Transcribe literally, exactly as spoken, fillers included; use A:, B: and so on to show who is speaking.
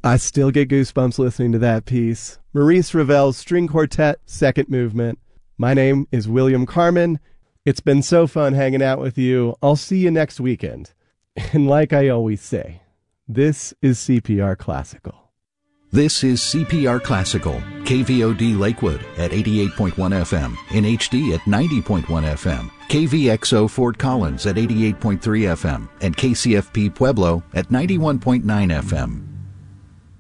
A: I still get goosebumps listening to that piece. Maurice Ravel's String Quartet, Second Movement. My name is William Carmen. It's been so fun hanging out with you. I'll see you next weekend. And like I always say, this is C P R Classical.
B: This is C P R Classical, K V O D Lakewood at eighty-eight point one F M, in H D at ninety point one F M, K V X O Fort Collins at eighty-eight point three F M, and K C F P Pueblo at ninety-one point nine F M.